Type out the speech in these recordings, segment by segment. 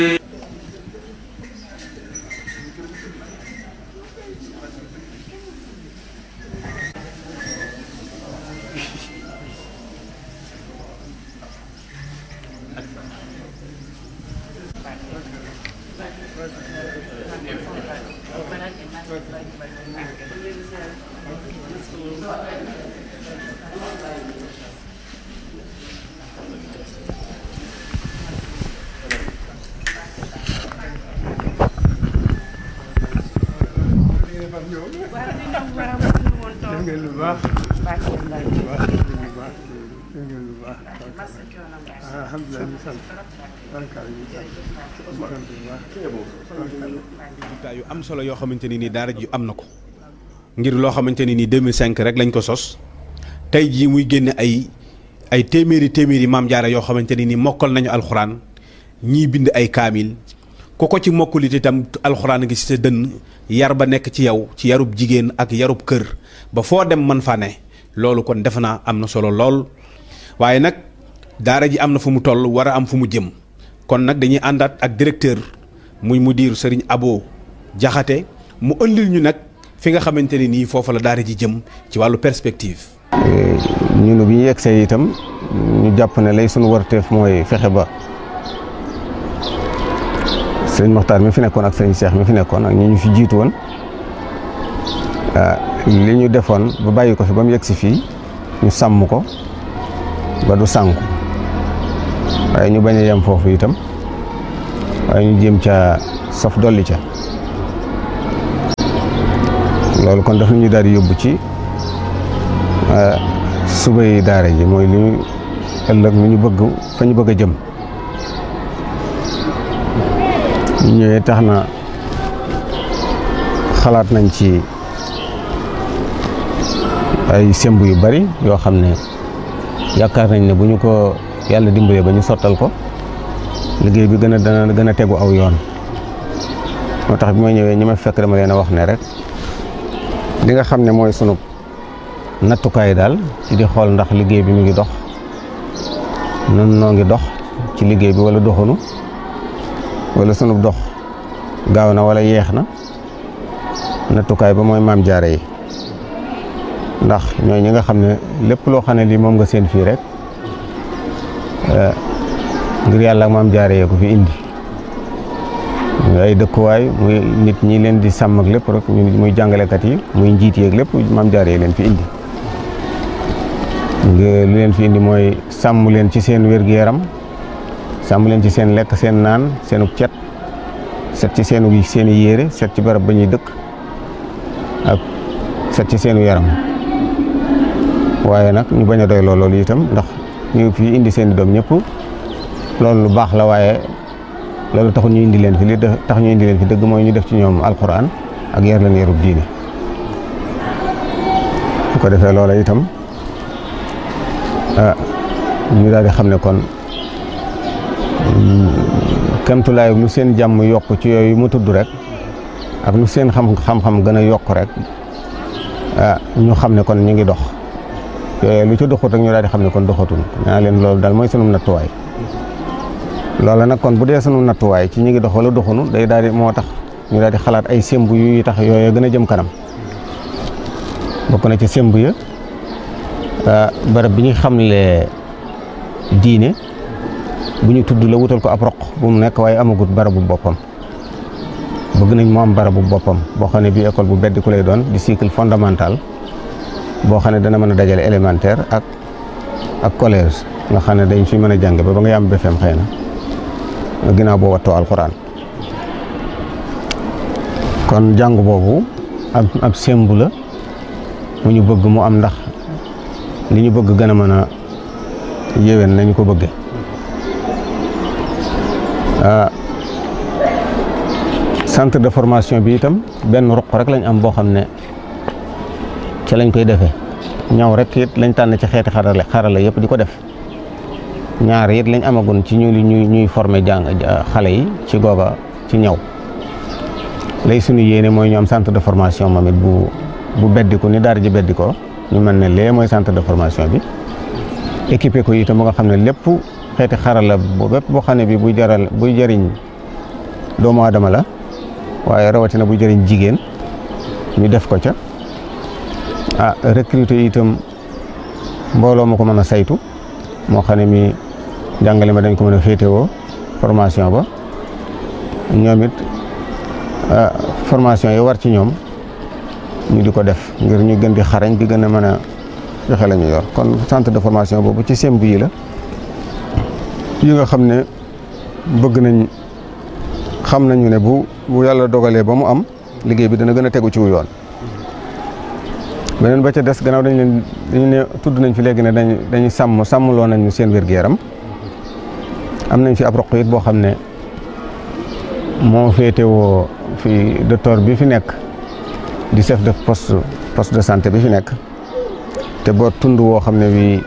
yu am solo yoo xamante ni daara ji am na ko ngir loo xamante ni 2005 rek lañ ko sos tey jii muy génne ay téeméeri maam jaara yoo xamante ni mokkal nañu alxuraan ñii bind ay kaamil ku ko ci mokkulit itam alxuraan gi ci sa dënn yar ba nekk ci yow ci yarub jigéen ak yarub kër ba foo dem mën fa ne loolu kon defe naa am na solo lool waaye nag daara ji am na fu mu toll war a am fu mu jëm kon nag dañuy àndaat ak directeur muy mudir Serigne Abo Jaxate mu ëndil ñu nag fi nga xamante ne nii foofa la daara ji jëm ci wàllu perspective. ñun bi ñu yegsee itam ñu jàpp ne lay sunu warteef mooy fexe ba sëriñ Moxtaar mi fi nekkoon ak sëriñ Cheikh mi fi nekkoon ak ñi ñu fi jiitu woon li ñu defoon ba bàyyi ko fi ba mu yegsi fii ñu sàmm ko ba du sànku waaye ñu bañ a yem foofu itam waaye ñu jéem ca saf dolli ca loolu kon daf ñu daal di yóbbu ci subay daara ji mooy li ñu ëllëg lu ñu bëgg fa ñu bëgg a jëm ñu ñëwee tax na xalaat nañ ci ay semb yu bari yoo xam ne yaakaar nañ ne bu ñu ko yàlla dimbalee ba ñu sottal ko liggéey bi dana gën a tegu aw yoon moo tax bi ma ñëwee ñi ma fekk dama leen a wax ne rek li nga xam ne mooy sunu nattukaay daal ci di xool ndax liggéey bi mu ngi dox nun noo ngi dox ci liggéey bi wala doxunu wala sunu dox gaaw na wala yeex na nattukaay ba mooy maam jaara yi ndax ñooy ñi nga xam ne lépp loo xam ne lii moom nga seen fii rek ngir yàlla ak maam jaara yee ko fi indi ay dëkkuwaay muy nit ñi leen di sàmm ak lépp rek muy jàngalekat yi muy njiit yeeg lépp maam jaara yee leen fi indi lu leen fi indi mooy sàmm leen ci seen wér-gu-yaram sàmm leen ci seen lekk seen naan seenu cet set ci seenu seeni yére set ci barab ba ñuy dëkk ak set ci seenu yaram waaye nag ñu bañ a doy loolu itam ndax ñu fi indi seen i doom ñëpp loolu lu baax la waaye loolu taxul ñu indi leen fi li tax ñu indi leen fi dëgg mooy ñu def ci ñoom alquran ak yar leen yarub diine bu ko defee loola itam ñu daal di xam ne kon kemtulaay lu seen jàmm yokk ci yooyu mu tudd rek ak lu seen xam-xam gën a yokk rek ñu xam ne kon ñu ngi dox yooyu lu ci doxut rek ñu daal di xam ne kon doxatul naa leen loolu daal mooy sunu nattuwaay loola nag kon bu dee sunu nattuwaay ci ñu ngi dox wala doxunu day daal di moo tax ñu daal di xalaat ay semb yu tax yooyu gën a jëm kanam bokk na ci semb ya barab bi ñu xamle diine bu ñu tudd la wutal ko ab roq bu mu nekk waaye amagut barabu boppam bëgg nañ mu am barabu boppam boo xam ne bii école bu beddi ku lay doon di cycle fondamental boo xam ne dana mën a dajale élémentaire ak collège nga xam ne dañ fi mën a jàng ba nga yam BFEM xëy na ginnaaw boo wattoo alxuraan kon jàng boobu ab sembu la mu ñu bëgg mu am ndax li ñu bëgg gën a mën a yéwén nañu ko bëgge centre de formation bi itam benn ruq rek lañ am boo xam ne ci lañ koy defee ñaw rek it lañ tànn ci xeeti xarala yëpp di ko def ñaar it lañ amagun ci ñuy former xale yi ci googa ci ñaw lay suñu yéene mooy ñu am centre de formation moom it bu beddiku ni daara ji beddi ko ñu mën ne lee mooy centre de formation bi équipé ko itam ba nga xam ne lépp xeeti xarala bépp boo xam ne bi buy jariñ doomu aadama la waaye rawatina bu jëriñ jigéen ñu def ko ca recruter itam mbooloo ma ko mën a saytu moo xam ne mi jàngale ma dañ ko mën a féetewoo formation ba ñoom it formation yi war ci ñoom ñu di ko def ngir ñu gën di xarañ di gën a mën a joxe la ñu yor kon centre de formation boobu ci semb yi la yi nga xam ne bëgg nañ xam nañu ne bu yàlla dogalee ba mu am liggéey bi dana gën a tegu ci wu yoon. beneen ba ca des gannaaw dañu ne tudd nañ fi léegi ne dañuy sàmmloo nañu seen wér-gu-yaram am nañ fi ab roq it boo xam ne moo féetewoo fi docteur bi fi nekk di chef de poste de santé bi fi nekk te boo tund woo xam ne bii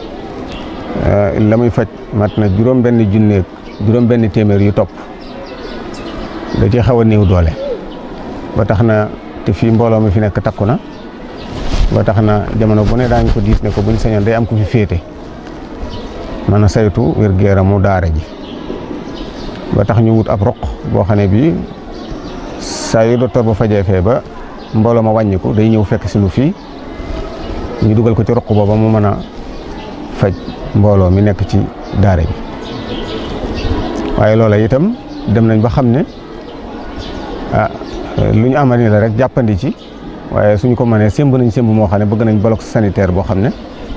la muy faj mat na juróom-benn téeméer yu topp da ci xaw a néew doole ba tax na te fii mbooloo mi fi nekk takku na ba tax na jamono bu ne daañu ko diis ne ko buñ sañoon day am ku fi féete mën a saytu wér-gu-yaramu daara ji ba tax ñu wut ab roq boo xam ne bii saa yu docteur ba fajee fee ba mbooloo ma wàññiku day ñëw fekk si nu fii ñu dugal ko ci roq booba mu mën a faj mbooloo mi nekk ci daara ji waaye loola itam dem nañ ba xam ne lu ñu amal ni la rek jàppandi ci waaye suñu ko mënee sémb nañ sémb moo xam ne bëgg nañ bloc sanitaire boo xam ne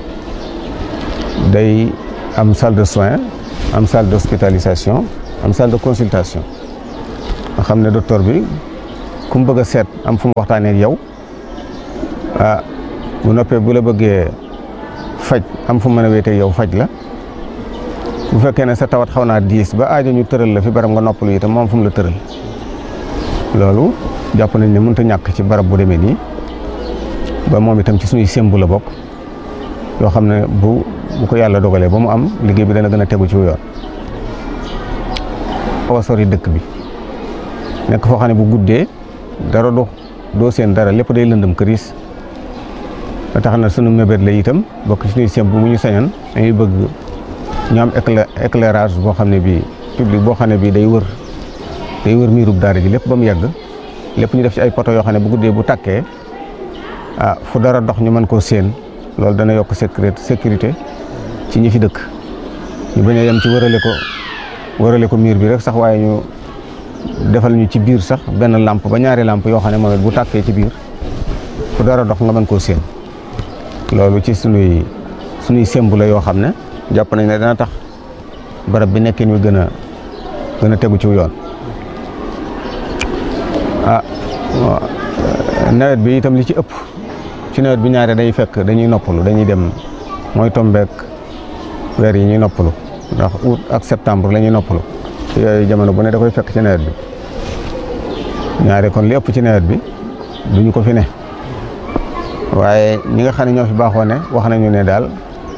day am salle de soins am salle d'hospitalisation am salle de consultation nga xam ne docteur bi ku mu bëgg a seet am fu mu waxtaanee ak yow bu noppee bu la bëggee faj am fu mu mën a wéetee yow faj la bu fekkee ne sa tawat xaw naa diis ba aajo ñu tëral la fi barab nga noppalu itam moom fu mu la tëral loolu jàpp nañ ne mënut a ñàkk ci barab bu demee nii ba moom itam ci suñuy sémb la bokk yoo xam ne bu ko yàlla dogalee ba mu am liggéey bi dana gën a tegu ci yoon. xaw a sori dëkk bi nekk foo xam ne bu guddee dara doo seen dara lépp day lëndëm këriis ba tax na sunu mébét la itam bokk ci suñuy sémb bu ñu sañoon dañuy bëgg ñu am éclairage boo xam ne bii public boo xam ne bii day wër miirub daara ji lépp ba mu yegg lépp ñu def ci ay poto yoo xam ne bu guddee bu tàkkee fu dara dox ñu mën koo séen loolu dana yokk sécurité ci ñi fi dëkk ñu bañ a yem ci wërale ko miir bi rek sax waaye ñu defal ñu ci biir sax benn lampe ba ñaari lampe yoo xam ne moom it bu tàkkee ci biir fu dara dox nga mën koo séen loolu ci sunuy semb la yoo xam ne jàpp nañ ne dana tax barab bi nekkin wi gën a tegu ci yoon. nawet bi itam li ci ëpp ci nawet bi ñaare day fekk dañuy noppalu dañuy dem mooy tombeek weer yi ñuy noppalu ndax août ak septembre la ñuy noppalu te yooyu jamono bu ne da koy fekk ci nawet bi ñaare kon li ëpp ci nawet bi duñu ko fi ne waaye ñi nga xam ne ñoo fi baaxoo ne wax nañu ne daal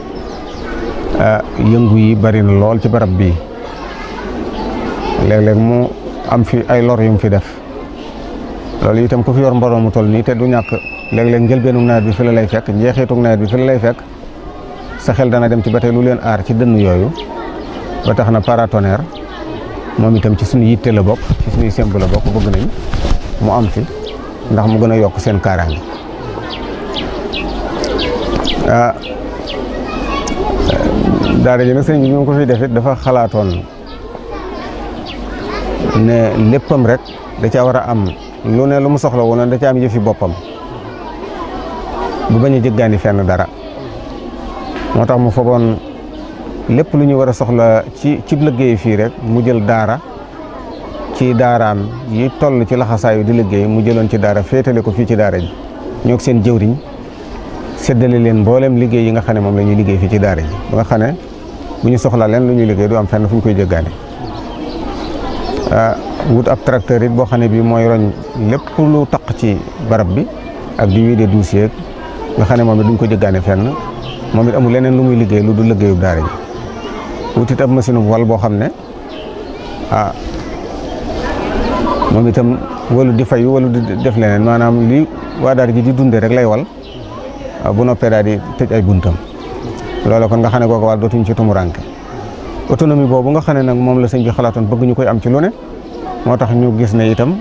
yëngu yi bari na lool ci barab bii léeg-léeg mu am fi ay lor yu mu fi def loolu itam ku fi yor mbooloo mu toll nii te du ñàkk léeg-léeg njëlbeenu nawet bi fi la lay fekk njeexitug nawet bi fi la lay fekk sa xel dana dem ci ba tey lu leen aar ci dënn yooyu ba tax na paratonnerre moom itam ci suñu yitte la bokk ci suñuy semb la bokk bëgg nañ mu am fi ndax mu gën a yokk seen kaaraange daara ji nag sëñ bi ñu ko fi def it dafa xalaatoon ne léppam rek da caa war a am lu ne lu mu soxla woon da ca am yëfi boppam bu bañ a jëggaani fenn dara moo tax mu fogoon lépp lu ñu war a soxla ci liggéey fii rek mu jël daara ci daaraam yi toll ci laxasaayu di liggéey mu jëloon ci daara féetale ko fii ci daara ji ñoo seen jëwriñ séddale leen mboolem liggéey yi nga xam ne moom la ñuy liggéey fii ci daara ji ba nga xam ne bu ñu soxlaa leen lu ñuy liggéey du am fenn fu ñu koy jëggaani wut ab tracteur it boo xam ne bii mooy roñ lépp lu taq ci barab bi ak di wiide dossier nga xam ne moom it duñ ko jëggaane fenn moom it amul leneen lu muy liggéey lu du liggéeyub daara ji wut it ab machine bu wal boo xam ne moom itam walu di fay walu di def leneen maanaam li waa daara ji di dunde rek lay wal bu noppee daal di tëj ay buntam loolu kon nga xam ne kooku wàll dootuñ ci tumuranke autonomie boobu nga xam ne nag moom la sëñ bi xalaatoon bëgg ñu koy am ci lu ne moo tax ñu gis ne itam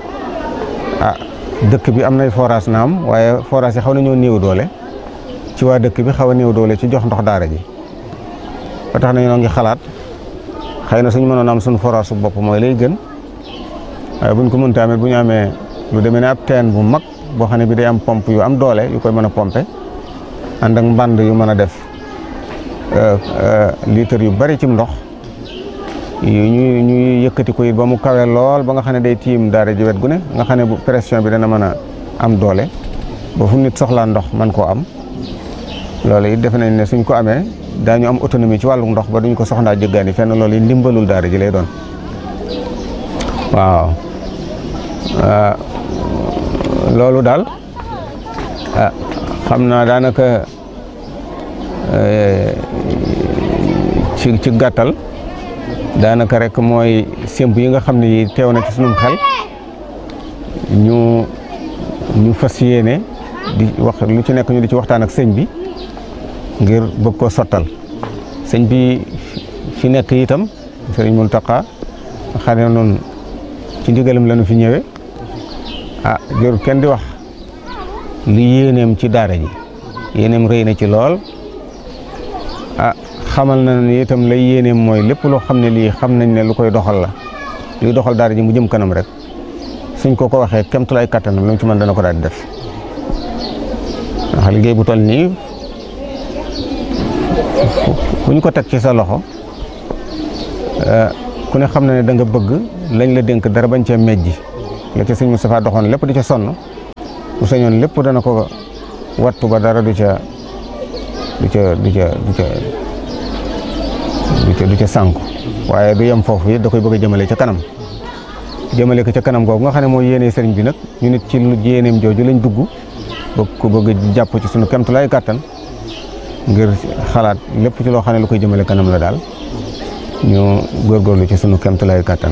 dëkk bi am nay forage naam waaye forage yi xaw nañoo néew doole ci waa dëkk bi xaw a néew doole ci jox ndox daara ji ba tax na ñoo ngi xalaat xëy na suñu mënoon am suñu forage su bopp mooy lay gën waaye buñ ko mënta amee bu ñu amee lu demee ne ab teen bu mag boo xam ne bi day am pompe yu am doole yu koy mën a pompe ànd ak mbànd yu mën a def litre yu bari ci ndox ñuy yëkkati ko it ba mu kawe lool ba nga xam ne day tiim daara ji wet gu ne nga xam ne bu pression bi dana mën a am doole ba fu nit soxlaa ndox man koo am loolu it defe nañ ne suñ ko amee daañu am autonomie ci wàllu ndox ba duñ ko soxlaa jëggaani fenn loolu it ndimbalul daara ji lay doon waaw loolu daal xam naa daanaka ci gàttal daanaka rek mooy sémb yi nga xam ne yi teew na ci sunum xel ñu fas yéene di wax lu ci nekk ñu di ci waxtaan ak sëñ bi ngir bëgg ko sottal sëñ bi fi nekk itam sëriñ Mountakha xam ne noonu ci ndigalam lañu fi ñëwee jërul kenn di wax lu yéeneem ci daara ji yéeneem rëy na ci lool xamal na ne itam lay yéeneem mooy lépp loo xam ne lii xam nañ ne lu koy doxal la luy doxal daara ji mu jëm kanam rek suñ ko waxee kemtulaay kattanam lu mu ci mën dana ko daal di def ndax liggéey bu toll nii ku ñu ko teg ci sa loxo ku ne xam na ne da nga bëgg lañ la dénk dara bañ cee mejji la ca sëñ Moustapha doxoon lépp di ca sonn bu sañoon lépp dana ko wattu ba dara du ca sànku waaye du yem foofu it da koy bëgg a jëmale ca kanam jëmale ko ca kanam googu nga xam ne mooy yéene sëriñ bi nag ñu nit ci lu yéeneem jooju lañ dugg bëgg jàpp ci sunu kemtulaay kàttan ngir xalaat lépp ci loo xam ne lu koy jëmale kanam la daal ñu góorgóorlu ci sunu kemtulaay kàttan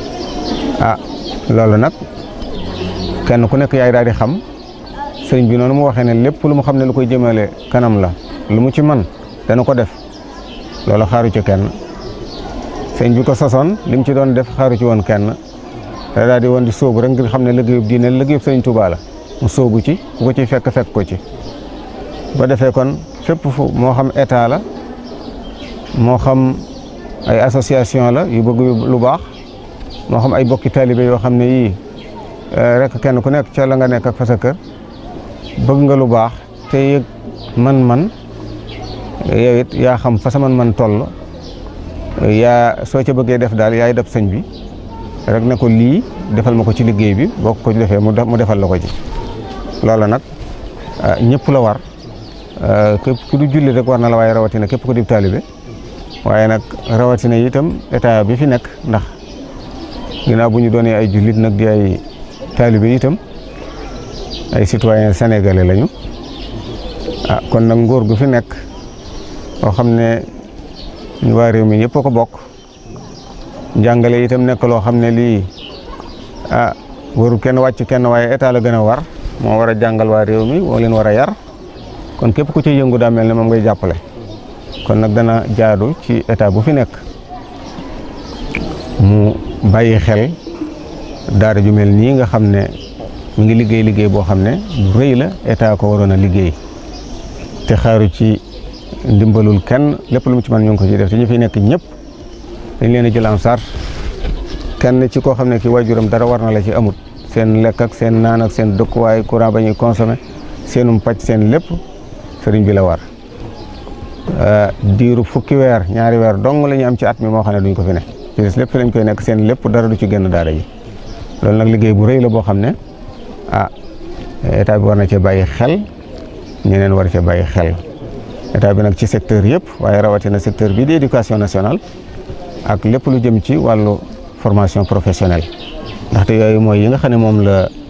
loolu nag kenn ku nekk yaay daal di xam sëriñ bi noonu mu waxee ne lépp lu mu xam ne lu koy jëmale kanam la lu mu ci man dana ko def loolu xaaru ci kenn sëriñ bi ko sosoon li mu ci doon def xaaru ci woon kenn da daal di woon di sóobu rek ngir xam ne liggéeyub diine liggéeyub sëriñ Tuubaa la mu sóobu ci ku ko ci fekk ko ci ba defee kon fépp fu moo xam état la moo xam ay association la yu bëgg lu baax moo xam ay bokki taalibe yoo xam ne yii rek kenn ku nekk ca la nga nekk ak fa sa kër bëgg nga lu baax te yëg man yow it yaa xam fa sa man toll yaa soo ca bëggee def daal yaay def sëñ bi rek ne ko lii defal ma ko ci liggéey bi boo ko ci defee mu defal la ko ci loolu nag ñëpp la war képp ku du julli rek war na la waaye rawatina képp ku di taalibe waaye nag rawatina itam état bi fi nekk ndax ginnaaw bu ñu doonee ay jullit nag di ay taalibe itam ay citoyen sénégalais lañu kon nag nguur gu fi nekk boo xam ne ñu waa réew mi ñëpp a ko bokk njàngale itam nekk loo xam ne lii warul kenn wàcc kenn waaye état la gën a war moo war a jàngal waa réew mi moo leen war a yar kon képp ku ci yëngu daa mel ne moom ngay jàppale kon nag dana jaadu ci état bu fi nekk mu bàyyi xel daara ju mel nii nga xam ne mu ngi liggéey boo xam ne bu rëy la état ko waroon a liggéey te xaaru ci ndimbalul kenn lépp lu mu ci mën ñu ngi ko ci def te ñu fi nekk ñëpp dañ leen a jël en charge kenn ci koo xam ne ki waajuram dara war na la ci amut seen lekk ak seen naan ak seen dëkkuwaay courant ba ñuy consommé seenum pàcc seen lépp sëriñ bi la war diiru fukki weer ñaari weer dong la ñu am ci at mi moo xam ne duñ ko fi ne ci des lépp fi lañ koy nekk seen lépp dara du ci génn daara ji loolu nag liggéey bu rëy la boo xam ne état bi war na cee bàyyi xel ñeneen war cee bàyyi xel état bi nag ci secteur yëpp waaye rawatina secteur bii di éducation nationale ak lépp lu jëm ci wàllu formation professionnelle ndaxte yooyu mooy yi nga xam ne moom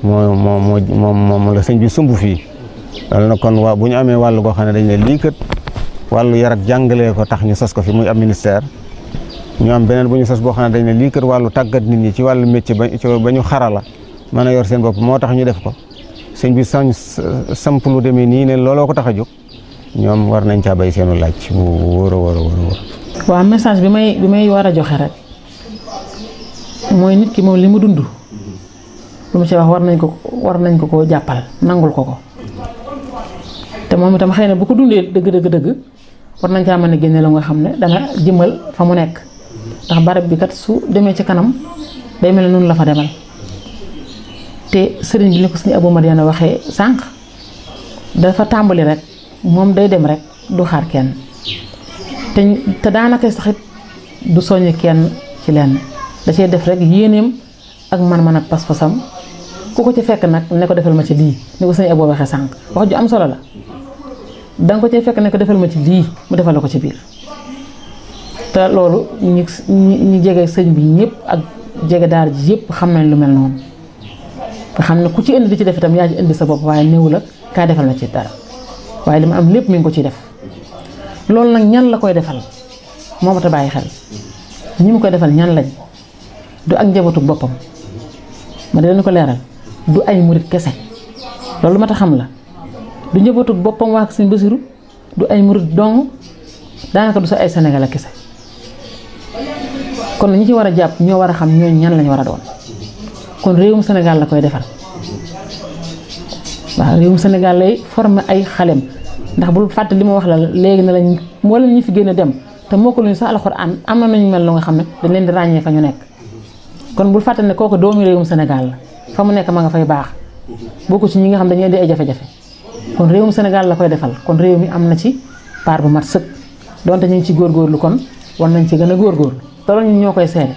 la sëñ bi sumb fii loolu nag kon bu ñu amee wàllu goo xam ne dañ ne lii kat wàllu yar ak jàngalee ko tax ñu sos ko fi muy am ministère ñu am beneen bu ñu sos boo xam ne dañ ne lii kat wàllu tàggat nit ñi ci wàllu métier ba ñu xarala mën a yor seen bopp moo tax ñu def ko sëñ bi samp lu demee nii ne looloo ko tax a jóg ñoom war nañ caa bay seenu laaj bu wóor a wóor a wóor. waaw message bi may war a joxe rek mooy nit ki moom li mu dund lu mu ci wax war nañ ko koo jàppal nangul ko te moom itam xëy na bu ko dundee dëgg war nañ caa mën a génne la nga xam ne dana jëmal fa mu nekk ndax barab bi kat su demee ci kanam day mel ne noonu la fa demal te sëriñ bi ni ko suñu Abou Madiana waxee sànq dafa tàmbali rek moom day dem rek du xaar kenn te daanaka sax it du soññ kenn ci lenn da cee def rek yéeneem ak man-man ak pas-pasam ku ko ci fekk nag ne ko defal ma ci lii ni ko suñu Abou waxee sànq wax ju am solo la danga ko ci fekk ne ko defal ma ci lii mu defal la ko ci biir te loolu ñi jege sëñ bi ñëpp ak jege daara ji yëpp xam nañ lu mel noonu nga xam ne ku ci indi di ci def itam yaa ci indi sa bopp waaye néew la kaa defal ma ci dara waaye li ma am lépp mi ngi ko ciy def loolu nag ñan la koy defal moo ma ta bàyyi xel ñi mu koy defal ñan lañ du ak njabootu boppam ma di leen ko leeral du ay murit kese loolu ma ta xam la du njabootu boppam waa Sëñ Basiru du ay murit dong daanaka du sa ay Sénégal kese kon ñi ci war a jàpp ñoo war a xam ñooñu ñan lañ war a doon kon réewum Sénégal la koy defal waaw réewum Sénégal lay former ay xalem ndax bul fàtte li ma wax la léegi na lañ mboolem ñi fi gën a dem te moo ko luñu sax alxuraan am na nañu mel lu nga xam ne dañ leen di ràññee fa ñu nekk kon bul fàtte ne kooku doomi réewum Sénégal la fa mu nekk ma nga fay baax bokku ci ñi nga xam dañuy indi ay jafe-jafe kon réewum Sénégal la koy defal kon réew mi am na ci part bu mat sëkk donte ñu ngi ci góorgóorlu kon war nañ ci gën a góorgóorlu te loolu ñun ñoo koy seede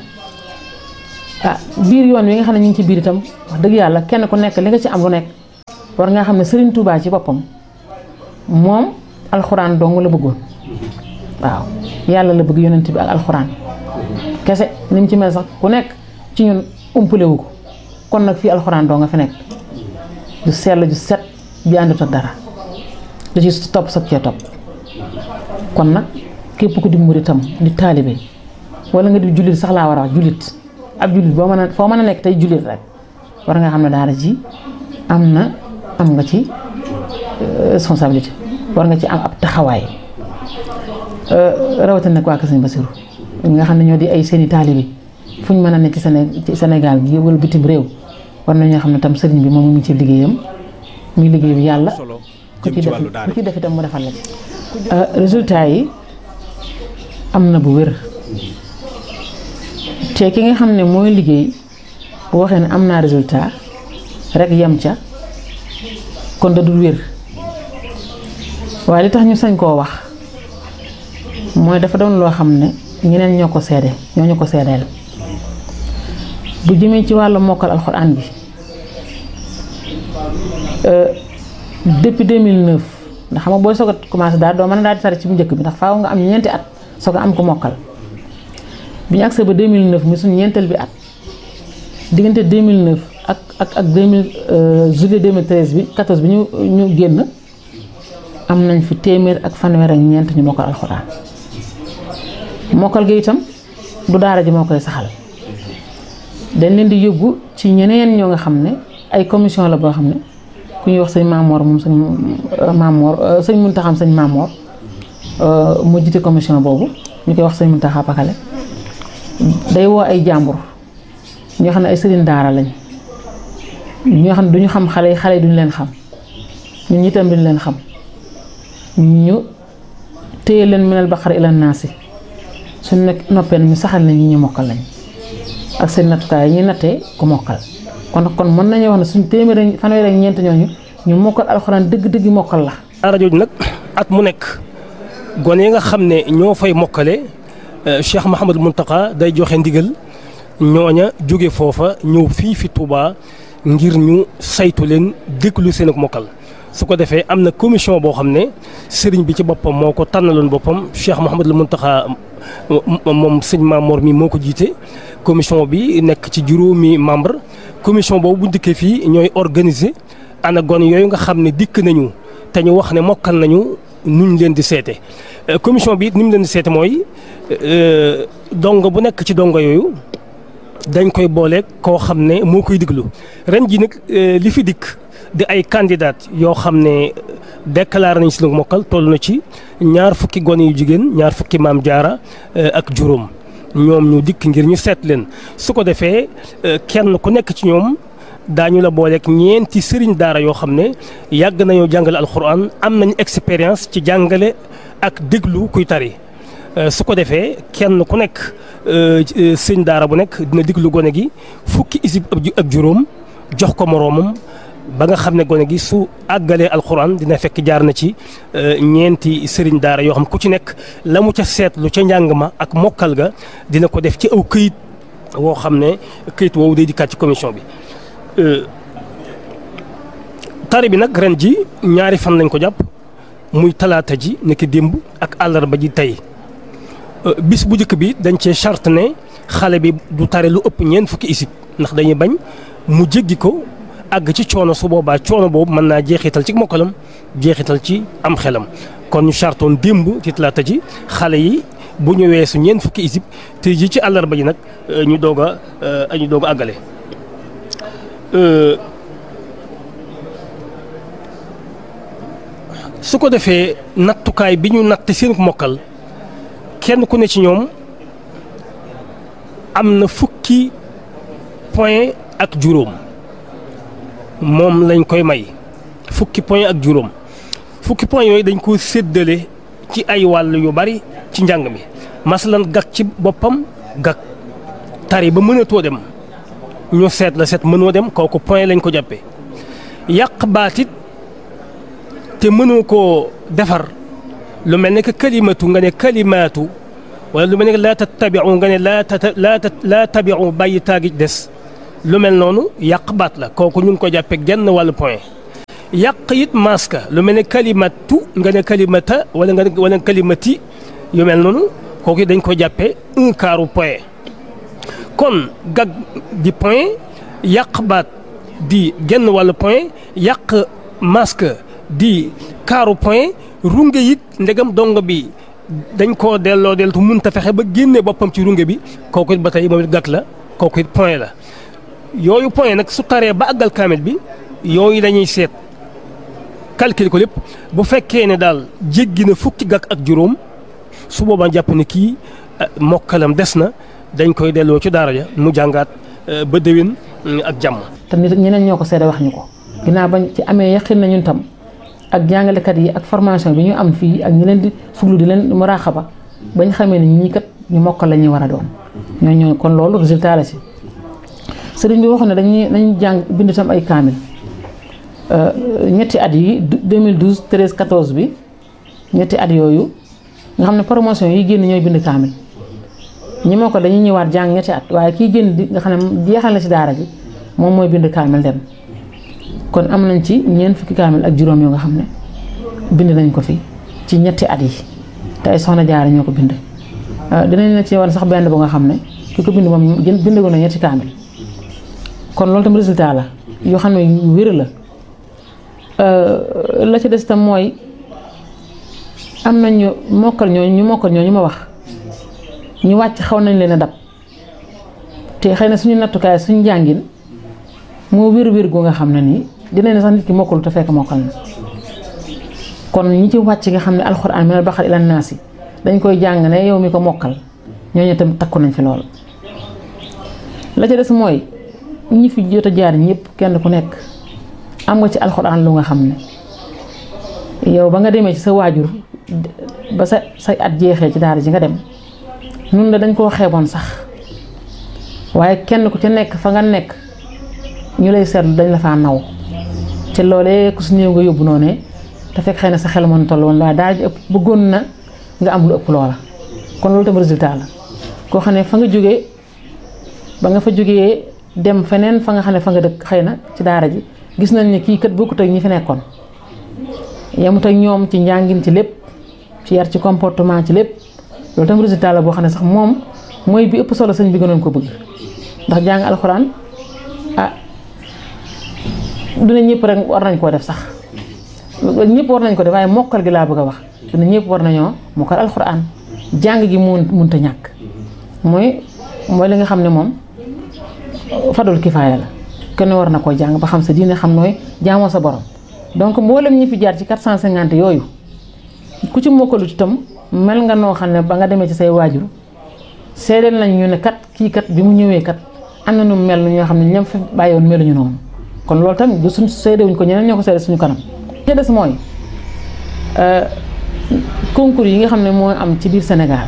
biir yoon wi nga xam ne ñu ngi ci biir itam wax dëgg yàlla kenn ku nekk li nga ci am lu nekk war nga xam ne Serigne Touba ci boppam moom alxuraan dong la bëggoon waaw yàlla la bëgg yonent bi ak alxuraan kese ni mu ci mel sax ku nekk ci ñun umpalewu ko kon nag fii alxuraan doo nga fi nekk ju sell ju set bi àndut ak dara lu ci topp sab cee topp kon nag képp ku di muritam di taalibe wala nga di jullit sax laa war a wax jullit ab jullit foo mën a nekk tey jullit rek war nga xam ne daara ji am nga ci responsabilité war nga ci am ab taxawaay rawatina nag waa Kër Sëñ Basiru nga xam ne ñoo di ay seeni taalibe fu ñu mën a nekk ci Sénégal gi wala bitim réew war nañoo xam ne tam sëriñ bi moom mu ngi ci liggéeyam muy liggéey bi yàlla ku ci def itam mu defal la ci résultat yi am na bu wér te ki nga xam ne mooy liggéey bu waxee ne am naa résultat rek yem ca kon da dul wér waaye li tax ñu sañ koo wax mooy dafa doon loo xam ne ñeneen ñoo ko seede ñoo ñu ko seedeel bu jëmee ci wàllu mokkal alxuraan bi depuis 2009 ndax xam nga booy soog a commencé daal doo mën a daal di tari ci bu njëkk bi ndax faaw nga am ñeenti at soog a am ko mokkal bi ñu agsee ba 2009 muy suñu ñeenteel bi at diggante 2009 ak 2000 juillet 2013 bi 14 bi ñu génn am nañ fi téeméer ak fanweer ak ñeent ñu mokkal alxuraan mokkal gi itam du daara ji moo koy saxal dañ leen di yóbbu ci ñeneen ñoo nga xam ne ay commission la boo xam ne ku ñuy wax sëñ Maamoor moom sëñ Muntaxa sëñ Maamoor moo jiite commission boobu ñu koy wax sëñ Muntaxa Pakale day woo ay jàmbur ñoo xam ne ay sëriñ daara lañ ñoo xam ne duñu xam xale yi duñu leen xam ñun itam duñu leen xam ñu téye leen minal baqara ila naasi suñu nekk noppee ñu saxal nañ ñi ñu mokkal lañ ak seen nattukaay yi ñuy nattee ku mokkal kon mën nañu wax ne suñu téeméer fanweer ak ñeent ñooñu ñu mokkal alxuraan dëgg-dëgg mokkal la. daara jooju nag at mu nekk gone yi nga xam ne ñoo fay mokkale Cheikh Mouhamadou Mountakha day joxe ndigal ñooña jóge foofa ñëw fii fi Touba ngir ñu saytu leen déglu seen ak mokkal. su ko defee am na commission boo xam ne sëriñ bi ci boppam moo ko tànnaloon boppam Cheikh Mouhamadou Mountakha moom sëñ Mamor mi moo ko jiite commission bi nekk ci juróomi membre commission boobu bu dikkee fii ñooy organiser ana gone yooyu nga xam ne dikk nañu te ñu wax ne mokkal nañu nuñ leen di seete commission bi it ni mu leen di seete mooy dongo bu nekk ci dongo yooyu dañ koy booleeg koo xam ne moo koy diglu ren ji nag li fi dikk di ay candidat yoo xam ne déclaré nañ si lu mokkal toll na ci 20 fukki gone yu jigéen 20 fukki maam jaara ak juróom ñoom ñu dikk ngir ñu seet leen su ko defee kenn ku nekk ci ñoom daañu la booleeg ñeenti sëriñ daara yoo xam ne yàgg nañoo jàngale alxuraan am nañ expérience ci jàngale ak déglu kuy tari su ko defee kenn ku nekk sëriñ daara bu nekk dina déglu gone gi fukki isib ak juróom jox ko moroomam ba nga xam ne gone gi su àggalee alxuraan dina fekk jaar na ci ñeenti sëriñ daara yoo xam ku ci nekk la mu ca seetlu ca njàng ma ak mokkal ga dina ko def ci aw këyit woo xam ne këyit woowu day dikkaat ci commission bi. tari bi nag ren ji ñaari fan lañ ko jàpp muy talaata ji nekk démb ak àllarba ji tey bis bu njëkk bi dañ cee charte ne xale bi du tari lu ëpp ñeent fukki isib ndax dañuy bañ mu jéggi ko àgg ci coono su boobaa coono boobu mën naa jeexital ci mokkalam jeexital ci am xelam kon ñu chartoon démb ci talaata ji xale yi bu ñu weesu ñeent fukki isib te ji ci àllarba ji nag ñu doog a àggale. su ko defee nattukaay bi ñu natt seen mokkal kenn ku ne ci ñoom am na fukki point ak juróom moom lañ koy may fukki point ak juróom fukki point yooyu dañ ko séddale ci ay wàll yu bari ci njàng mi masalan gag ci boppam gag tari ba mënatoo dem ñu seet la seet mënoo dem kooku point lañ ko jàppee yàq baatit te mënoo koo defar lu mel ne que kalimatu nga ne kalimaatu wala lu mel ne que laa tattabiu nga ne laa tabiu bàyyi taagi des lu mel noonu yàq baat la kooku ñu ngi ko jàppee genn wàllu point yàq it maska lu mel ne kalimatu nga ne kalimata wala kalimati yu mel noonu kooku dañ ko jàppee un quart point kon gag di point yàq baat di genn wàllu point yàq masque di quart point runge it ndegam dong bi dañ koo delloo deltu mun ta fexe ba génne boppam ci runge bi kooku it ba tey moom it gag la kooku it point la yooyu point nag su taree ba àggal kaamil bi yooyu dañuy seet calculer ko lépp bu fekkee ne daal jéggi na fukki gag ak juróom su boobaa jàpp ne kii mokkalam des na dañ koy delloo ci daara ja mu jàngaat ba déwén ak jàmm. te nit ñeneen ñoo ko seede wax ñu ko ginnaaw bañ ci amee yaqin na ñun tam ak jàngalekat yi ak formation bi ñu am fii ak ñi leen di fuglu di leen muraaxaba bañ xamee ne ñii kat ñu mokkal la ñuy war a doon ñooñu kon loolu résultat la si. sëriñ bi waxoon ne dañuy jàng bind tam ay kaamil ñetti at yi 2012 13 14 bi ñetti at yooyu nga xam ne promotion yi génn ñooy bind kaamil ñi moo ko dañuy ñëwaat jàng ñetti at waaye kii génn di nga xam ne jeexal na ci daara ji moom mooy bind kaamil dem kon am nañ ci ñeent fukki kaamil ak juróom yoo nga xam ne bind nañ ko fi ci ñetti at yi te ay soxna jaara ñoo ko bind dinañ la ci wan sax benn bu nga xam ne ki ko bind moom bind ko na ñetti kaamil kon loolu tam résultat la yoo xam ne yu wér la ci des tam mooy am nañ ñu mokkal ñooñu ma wax ñu wàcc xaw nañ leen a dab te xëy na suñu nattukaay suñu njàngin moo wér gu nga xam ne nii dinañ ne sax nit ki mokkalu te fekk mokkal na kon ñi ci wàcc nga xam ne alxuraan minal baqara ilan naasi dañ koy jàng ne yow mi ko mokkal ñooñu tam takku nañ fi lool. la ca des mooy ñi fi jot a jaar ñëpp kenn ku nekk am nga ci alxuraan lu nga xam ne yow ba nga demee ci sa waajur ba say at jeexee ci daara ji nga dem nun la dañ koo xeeboon sax waaye kenn ku ca nekk fa nga nekk ñu lay seetlu dañ la faa naw te loolee ku su néew nga yóbbu noonu te fekk xëy na sa xel mën toll woon waaye daara ji ëpp bëggoon na nga am lu ëpp loola kon loolu tam résultat la koo xam ne fa nga jógee ba nga fa jógee dem feneen fa nga xam ne fa nga dëkk xëy na ci daara ji gis nañ ne kii kat bokkut ak ñi fi nekkoon yemut ak ñoom ci njàngin ci lépp ci yar ci comportement ci lépp loolu tam résultat la boo xam ne sax moom mooy bi ëpp solo sëñ bi gënoon ko bëgg ndax jàng alxuraan duna ñëpp rek war nañ koo def sax ñëpp war nañ ko def waaye mokkal gi laa bëgg a wax duna ñëpp war nañoo mokkal alxuraan jàng gi mënut a ñàkk mooy li nga xam ne moom fadul kifaaya la kenn war na koo jàng ba xam sa diine xam nooy jaamoo sa borom donc mboolem ñi fi jaar ci 450 yooyu ku ci mokkalut itam mel nga noo xam ne ba nga demee ci say waajur seedeel nañ ñu ne kat kii kat bi mu ñëwee kat am na nu mel ñoo xam ne ñam fi bàyyi woon meluñu noonu kon loolu tamit du suñ seedewuñ ko ñeneen ñoo ko seede suñu kanam. ci des mooy concours yi nga xam ne moo am ci biir Sénégal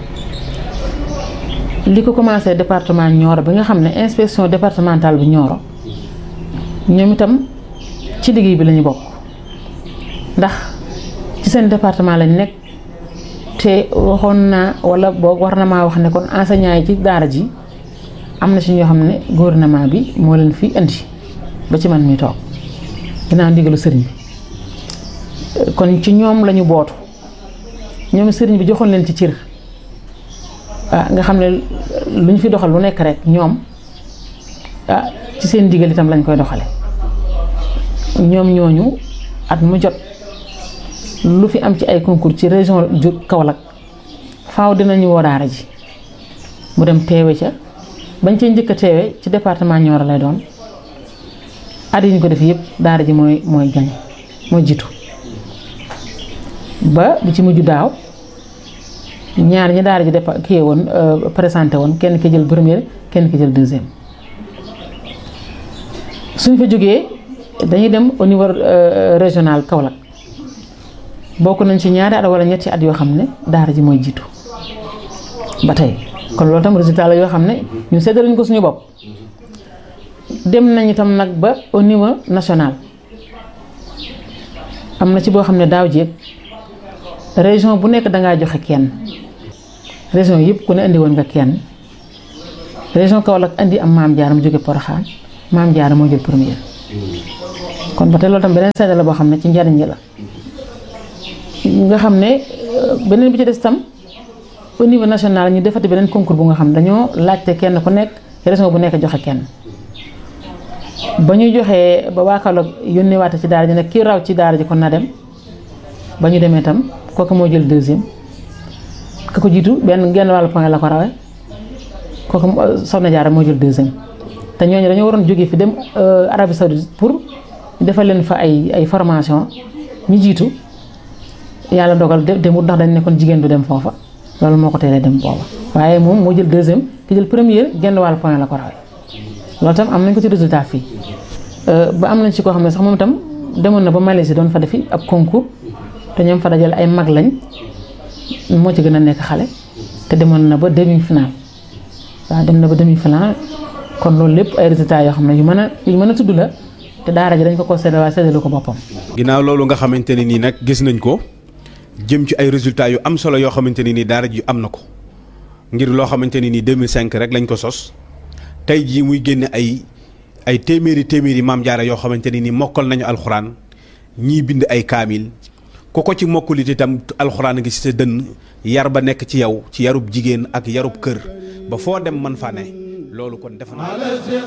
li ko commencé département Nioro bi nga xam ne inspection départementale bu Nioro ñoom itam ci liggéey bi lañu bokk ndax ci seen département lañ nekk te waxoon naa wala boog war na maa wax ne kon enseignants yi ci daara ji am na ci ñoo xam ne gouvernement bi moo leen fi indi ba ci man mi toog dinaa ndigalu sëriñ bi kon ci ñoom lañu bootu ñoom sëriñ bi joxoon leen ci cër nga xam ne lu ñu fi doxal lu nekk rek ñoom ci seen ndigal itam lañ koy doxale ñoom ñooñu at mu jot lu fi am ci ay concours ci région ju Kaolack faaw dinañu woo daara ji mu dem teewe ca bañ cee njëkk a teewe ci département Nioro lay doon at yi ñu ko def yëpp daara ji mooy gañ mooy jiitu ba bi ci mujj daaw ñaar ñi daara ji kii woon présenté woon kenn ki jël première kenn ki jël deuxième suñ fa jógee dañuy dem au niveau régional Kaolack bokk nañ ci ñaari at wala ñetti at yoo xam ne daara ji mooy jiitu ba tey kon loolu tam résultat la yoo xam ne ñu séddaluñ ko suñu bopp dem nañ itam nag ba au niveau national am na ci boo xam ne daaw jéeg région bu nekk dangaa joxe kenn région yëpp ku ne indi woon nga kenn région Kaolack indi am Maam Jaara mu jóge Porokhane Maam Jaara moo jël première kon ba tey loolu tam beneen séddale la boo xam ne ci njariñ la nga xam ne beneen bi ci des tam au niveau national ñu defati beneen concours bu nga xam dañoo laajte kenn ku nekk région bu nekk joxe kenn ba ñu joxee ba waa Kaolack yónnee waate ci daara ji nag kii raw ci daara ji kon na dem ba ñu demee tam kooku moo jël deuxième ka ko jiitu genn wàllu point la ko rawee kooku Soxna Jaara moo jël deuxième te ñooñu dañoo waroon jógee fi dem Arabie Saoudite pour defal leen fa ay formation ñu jiitu yàlla dogal demut ndax dañ ne kon jigéen du dem foofa loolu moo ko teelee dem booba waaye moom moo jël deuxième ki jël première genn wàllu point la ko rawee loolu tam am nañ ko ci résultat fii ba am nañ ci koo xam ne sax moom itam demoon na ba Malaisie doon fa defi ab concours te ñoom fa dajale ay mag lañ moo ci gën a nekk xale te demoon na ba demi final waaw dem na ba demi final kon loolu lépp ay résultats yoo xam ne yu mën a tudd la te daara ji dañ ko séddale waaye séddalu ko boppam. ginnaaw loolu nga xamante ne nii nag gis nañ ko jëm ci ay résultats yu am solo yoo xamante ne nii daara ji am na ko ngir loo xamante ne nii 2005 rek lañ ko sos tey jii muy génne ay téeméeri Maam Jaara yoo xamante ne nii mokkal nañu alxuraan ñii bind ay kaamil. ku ko ci mokkulit itam alxuraan ngi ci sa dënn yar ba nekk ci yow ci yarub jigéen ak yarub kër ba foo dem man fa ne loolu kon defe naa